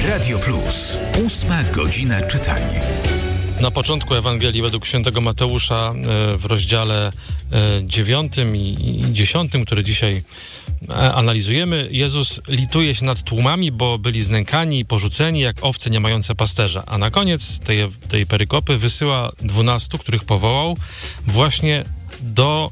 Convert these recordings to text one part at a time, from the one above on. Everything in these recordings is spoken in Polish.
Radio Plus. 8 godzina czytania. Na początku Ewangelii według świętego Mateusza w rozdziale 9 i 10, który dzisiaj analizujemy, Jezus lituje się nad tłumami, bo byli znękani i porzuceni jak owce nie mające pasterza. A na koniec tej perykopy wysyła 12, których powołał właśnie do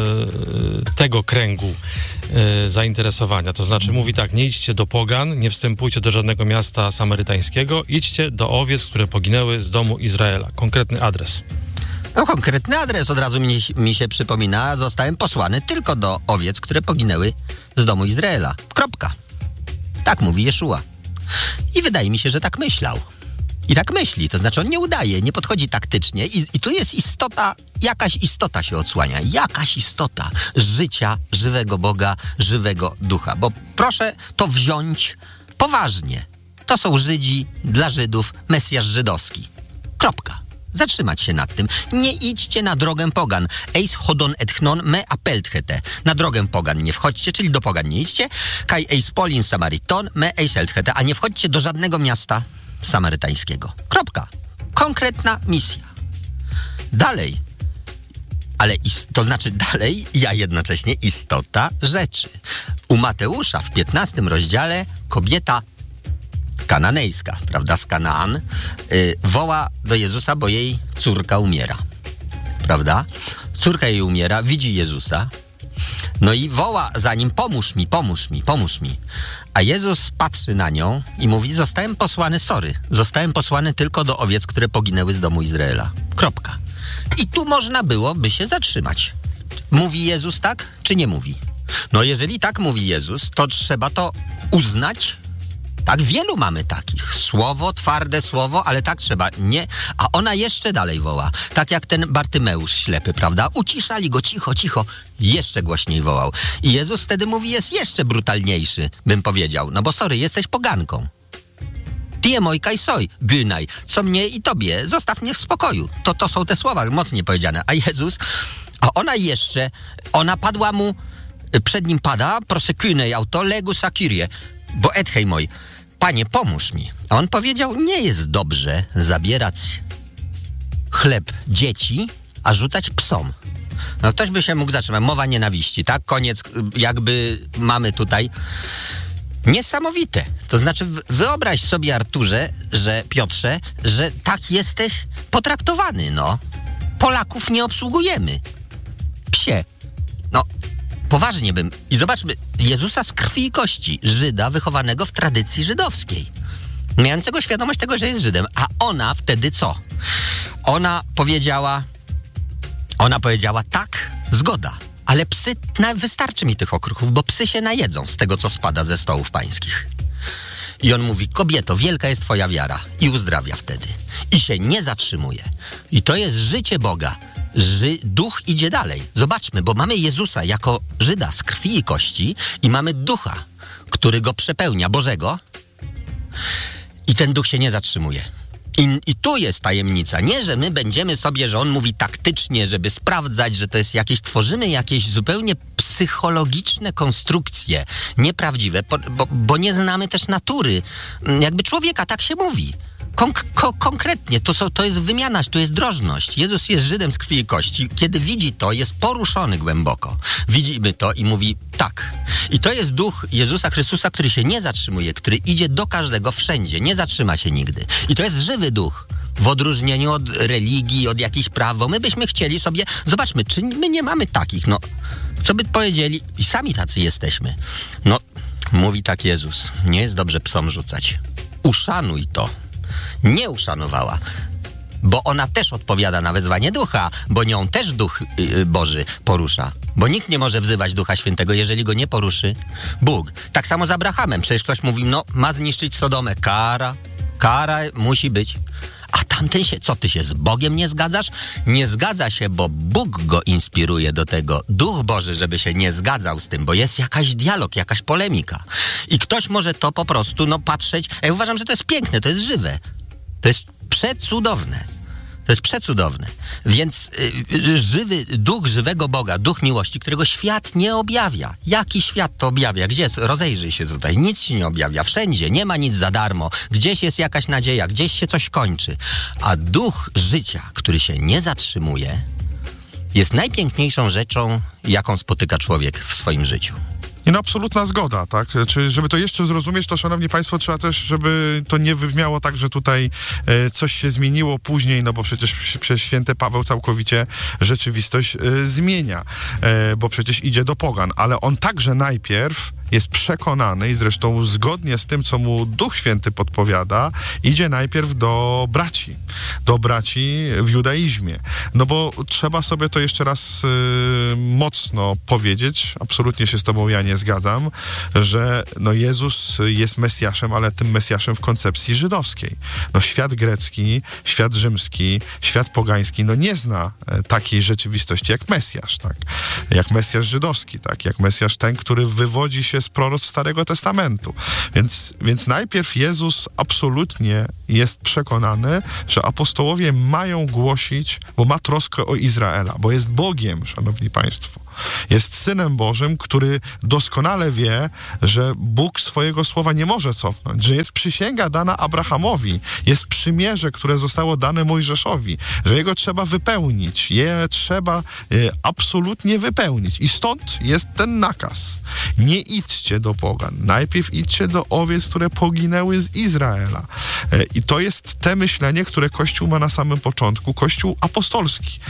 tego kręgu zainteresowania. To znaczy mówi tak: nie idźcie do pogan, nie wstępujcie do żadnego miasta samarytańskiego, idźcie do owiec, które poginęły z domu Izraela. Konkretny adres. No, konkretny adres od razu mi się przypomina. Zostałem posłany tylko do owiec, które poginęły z domu Izraela. Kropka. Tak mówi Jeszua. I wydaje mi się, że tak myślał. I tak myśli, to znaczy on nie udaje, nie podchodzi taktycznie i tu jest istota, jakaś istota się odsłania, jakaś istota życia, żywego Boga, żywego Ducha. Bo proszę to wziąć poważnie. To są Żydzi dla Żydów, Mesjasz żydowski. Kropka. Zatrzymać się nad tym. Nie idźcie na drogę pogan. Eis hodon etchnon me apelthete. Na drogę pogan nie wchodźcie, czyli do pogan nie idźcie. Kai eis polin samariton me eis elthete. A nie wchodźcie do żadnego miasta samarytańskiego. Kropka. Konkretna misja. Dalej. Ale to znaczy dalej, ja jednocześnie istota rzeczy. U Mateusza w 15 rozdziale kobieta kananejska, prawda, z Kanaan, woła do Jezusa, bo jej córka umiera. Prawda? Córka jej umiera, widzi Jezusa, no i woła za nim: pomóż mi, pomóż mi, pomóż mi. A Jezus patrzy na nią i mówi: zostałem posłany tylko do owiec, które poginęły z domu Izraela. Kropka. I tu można byłoby się zatrzymać. Mówi Jezus tak, czy nie mówi? No jeżeli tak mówi Jezus, to trzeba to uznać. Tak, wielu mamy takich. Słowo, twarde słowo, ale tak trzeba. Nie. A ona jeszcze dalej woła. Tak jak ten Bartymeusz ślepy, prawda? Uciszali go, cicho, cicho. Jeszcze głośniej wołał. I Jezus wtedy mówi, jest jeszcze brutalniejszy, bym powiedział. No bo sorry, jesteś poganką. Tie moj kaj soj, gynaj. Co mnie i tobie, zostaw mnie w spokoju. To są te słowa mocniej powiedziane. A Jezus, ona padła mu, przed nim pada, prosekynej auto, legus akirie. Bo ethej moj, Panie, pomóż mi. A on powiedział: nie jest dobrze zabierać chleb dzieci, a rzucać psom. No ktoś by się mógł zatrzymać. Mowa nienawiści, tak? Koniec, jakby mamy tutaj niesamowite. To znaczy wyobraź sobie, Arturze, Piotrze, że tak jesteś potraktowany, no. Polaków nie obsługujemy. Psie. No. Poważnie bym... I zobaczmy, Jezusa z krwi i kości, Żyda wychowanego w tradycji żydowskiej, mającego świadomość tego, że jest Żydem. A ona wtedy co? Ona powiedziała tak, zgoda, ale psy, wystarczy mi tych okruchów, bo psy się najedzą z tego, co spada ze stołów pańskich. I on mówi: kobieto, wielka jest twoja wiara. I uzdrawia wtedy. I się nie zatrzymuje. I to jest życie Boga. Duch idzie dalej. Zobaczmy, bo mamy Jezusa jako Żyda z krwi i kości i mamy Ducha, który go przepełnia, Bożego, i ten Duch się nie zatrzymuje. I tu jest tajemnica. Nie, że my będziemy sobie, że on mówi taktycznie, żeby sprawdzać, że to jest tworzymy jakieś zupełnie psychologiczne konstrukcje, nieprawdziwe, bo nie znamy też natury jakby człowieka, tak się mówi. Konkretnie, to jest wymiana, to jest drożność. Jezus jest Żydem z krwi i kości. Kiedy widzi to, jest poruszony głęboko. Widzimy to i mówi tak. I to jest duch Jezusa Chrystusa, który się nie zatrzymuje, który idzie do każdego wszędzie, nie zatrzyma się nigdy. I to jest żywy duch. W odróżnieniu od religii, od jakichś praw, bo my byśmy chcieli sobie... Zobaczmy, czy my nie mamy takich, no... Co by powiedzieli? I sami tacy jesteśmy. No, mówi tak Jezus. Nie jest dobrze psom rzucać. Uszanuj to. Nie uszanowała, bo ona też odpowiada na wezwanie Ducha, bo nią też Duch Boży porusza. Bo nikt nie może wzywać Ducha Świętego, jeżeli go nie poruszy Bóg. Tak samo z Abrahamem. Przecież ktoś mówi, no ma zniszczyć Sodomę. Kara musi być. A tamten co, ty się z Bogiem nie zgadzasz? Nie zgadza się, bo Bóg go inspiruje do tego. Duch Boży, żeby się nie zgadzał z tym, bo jest jakaś dialog, jakaś polemika. I ktoś może to po prostu, patrzeć. Ja uważam, że to jest piękne, to jest żywe. To jest przecudowne. To jest przecudowne. Więc żywy duch żywego Boga, duch miłości, którego świat nie objawia. Jaki świat to objawia? Gdzie jest? Rozejrzyj się tutaj. Nic się nie objawia. Wszędzie. Nie ma nic za darmo. Gdzieś jest jakaś nadzieja. Gdzieś się coś kończy. A duch życia, który się nie zatrzymuje, jest najpiękniejszą rzeczą, jaką spotyka człowiek w swoim życiu. I no absolutna zgoda, tak? Czy żeby to jeszcze zrozumieć, to szanowni państwo, trzeba też, żeby to nie wybrzmiało tak, że tutaj coś się zmieniło później, no bo przecież przez święty Paweł całkowicie rzeczywistość zmienia, bo przecież idzie do pogan, ale on także najpierw jest przekonany i zresztą zgodnie z tym, co mu Duch Święty podpowiada, idzie najpierw do braci w judaizmie. No bo trzeba sobie to jeszcze raz mocno powiedzieć, absolutnie się z tobą ja nie zgadzam, że no Jezus jest Mesjaszem, ale tym Mesjaszem w koncepcji żydowskiej. No świat grecki, świat rzymski, świat pogański, no nie zna takiej rzeczywistości jak Mesjasz, tak? Jak Mesjasz żydowski, tak? Jak Mesjasz ten, który wywodzi się z proroctw Starego Testamentu. Więc najpierw Jezus absolutnie jest przekonany, że apostołowie mają głosić, bo ma troskę o Izraela, bo jest Bogiem, szanowni państwo. Jest Synem Bożym, który doskonale wie, że Bóg swojego słowa nie może cofnąć, że jest przysięga dana Abrahamowi, jest przymierze, które zostało dane Mojżeszowi, że jego trzeba wypełnić, je trzeba absolutnie wypełnić. I stąd jest ten nakaz. Nie idźcie do pogan, najpierw idźcie do owiec, które poginęły z Izraela. I to jest te myślenie, które Kościół ma na samym początku, Kościół apostolski.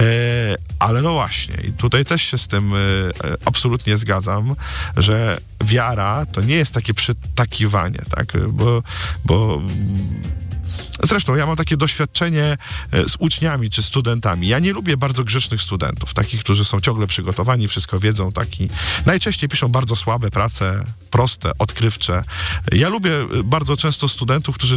Ale no właśnie, i tutaj też się z tym absolutnie zgadzam, że wiara to nie jest takie przytakiwanie, tak? Bo zresztą ja mam takie doświadczenie z uczniami czy studentami. Ja nie lubię bardzo grzecznych studentów, takich, którzy są ciągle przygotowani, wszystko wiedzą, taki. Najczęściej piszą bardzo słabe prace, proste, odkrywcze. Ja lubię bardzo często studentów, którzy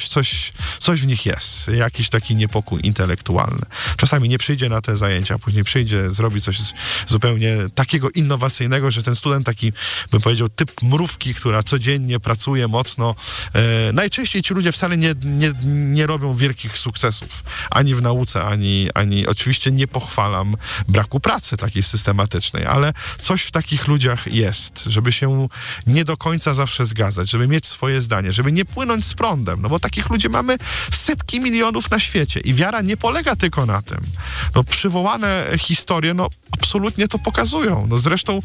coś w nich jest, jakiś taki niepokój intelektualny. Czasami nie przyjdzie na te zajęcia, później przyjdzie, zrobi coś zupełnie takiego innowacyjnego, że ten student taki, bym powiedział, typ mrówki, która codziennie pracuje mocno. Najczęściej ci ludzie wcale nie robią wielkich sukcesów ani w nauce, ani oczywiście nie pochwalam braku pracy takiej systematycznej, ale coś w takich ludziach jest, żeby się nie do końca zawsze zgadzać, żeby mieć swoje zdanie, żeby nie płynąć z prądem, no bo takich ludzi mamy setki milionów na świecie i wiara nie polega tylko na tym. No przywołane historie, no absolutnie to pokazują. No zresztą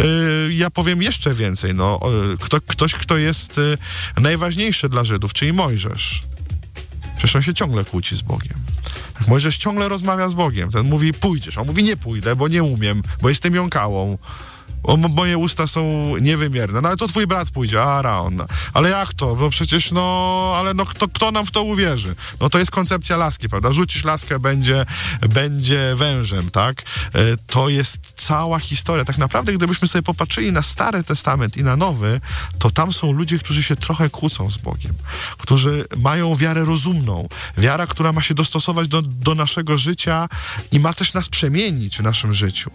ja powiem jeszcze więcej, no ktoś, kto jest najważniejszy dla Żydów, czyli Mojżesz. Przecież on się ciągle kłóci z Bogiem. Mojżesz ciągle rozmawia z Bogiem. Ten mówi, pójdziesz. On mówi, nie pójdę, bo nie umiem, bo jestem jąkałą. Moje usta są niewymierne. No ale to twój brat pójdzie, Aaron. Ale jak to? No przecież, kto nam w to uwierzy? No to jest koncepcja laski, prawda? Rzucisz laskę, będzie wężem, tak? To jest cała historia. Tak naprawdę, gdybyśmy sobie popatrzyli na Stary Testament i na Nowy, to tam są ludzie, którzy się trochę kłócą z Bogiem. Którzy mają wiarę rozumną. Wiara, która ma się dostosować do naszego życia i ma też nas przemienić w naszym życiu.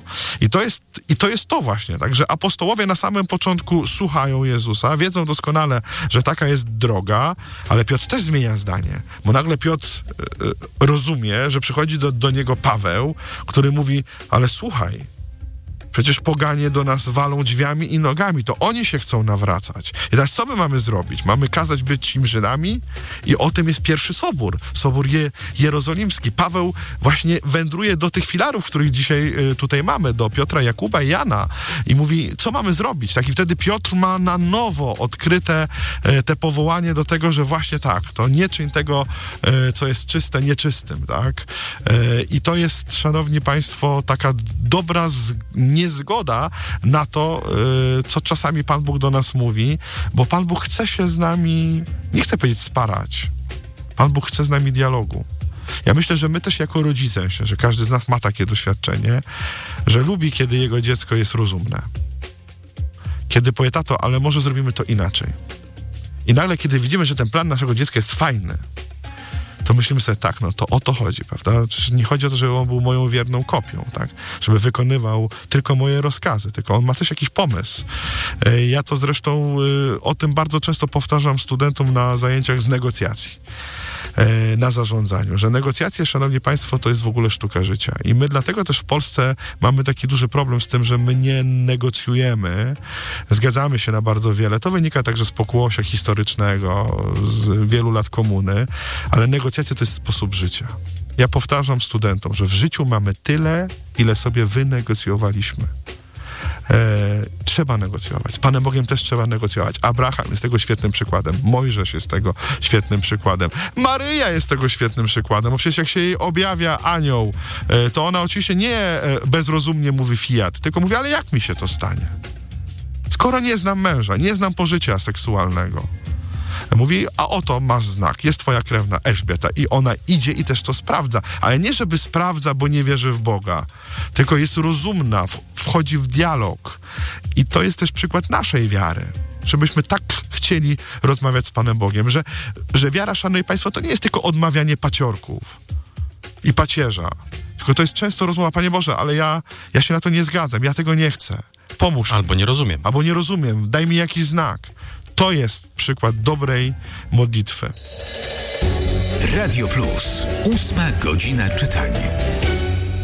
I to jest to właśnie. Także apostołowie na samym początku słuchają Jezusa, wiedzą doskonale, że taka jest droga, ale Piotr też zmienia zdanie, bo nagle Piotr rozumie, że przychodzi do niego Paweł, który mówi, ale słuchaj, przecież poganie do nas walą drzwiami i nogami, to oni się chcą nawracać. I teraz co my mamy zrobić? Mamy kazać być im Żydami? I o tym jest pierwszy sobór, sobór jerozolimski. Paweł właśnie wędruje do tych filarów, których dzisiaj tutaj mamy, do Piotra, Jakuba i Jana i mówi, co mamy zrobić? Tak, i wtedy Piotr ma na nowo odkryte te powołanie do tego, że właśnie tak, to nie czyń tego, co jest czyste, nieczystym, tak? I to jest, szanowni państwo, taka dobra niezgoda na to, co czasami Pan Bóg do nas mówi, bo Pan Bóg chce się z nami, nie chcę powiedzieć sparać, Pan Bóg chce z nami dialogu. Ja myślę, że my też jako rodzice, myślę, że każdy z nas ma takie doświadczenie, że lubi, kiedy jego dziecko jest rozumne. Kiedy powie, tato, ale może zrobimy to inaczej. I nagle, kiedy widzimy, że ten plan naszego dziecka jest fajny, to myślimy sobie, tak, no to o to chodzi, prawda? Przecież nie chodzi o to, żeby on był moją wierną kopią, tak? Żeby wykonywał tylko moje rozkazy, tylko on ma też jakiś pomysł. Ja to zresztą o tym bardzo często powtarzam studentom na zajęciach z negocjacji. na zarządzaniu, że negocjacje, szanowni państwo, to jest w ogóle sztuka życia. I my dlatego też w Polsce mamy taki duży problem z tym, że my nie negocjujemy, zgadzamy się na bardzo wiele. To wynika także z pokłosia historycznego, z wielu lat komuny, ale negocjacje to jest sposób życia. Ja powtarzam studentom, że w życiu mamy tyle, ile sobie wynegocjowaliśmy. Trzeba negocjować. Z Panem Bogiem też trzeba negocjować. Abraham jest tego świetnym przykładem. Mojżesz jest tego świetnym przykładem. Maryja jest tego świetnym przykładem. Bo przecież jak się jej objawia anioł, to ona oczywiście nie bezrozumnie mówi fiat, tylko mówi, ale jak mi się to stanie? Skoro nie znam męża, nie znam pożycia seksualnego. Mówi, a oto masz znak, jest twoja krewna Elżbieta i ona idzie i też to sprawdza, ale nie żeby sprawdza, bo nie wierzy w Boga, tylko jest rozumna, wchodzi w dialog i to jest też przykład naszej wiary, żebyśmy tak chcieli rozmawiać z Panem Bogiem, że wiara, szanowni państwo, to nie jest tylko odmawianie paciorków i pacierza, tylko to jest często rozmowa, Panie Boże, ale ja się na to nie zgadzam, ja tego nie chcę, pomóż mi. Albo nie rozumiem, daj mi jakiś znak. To jest przykład dobrej modlitwy. Radio Plus. 8 godzina czytania.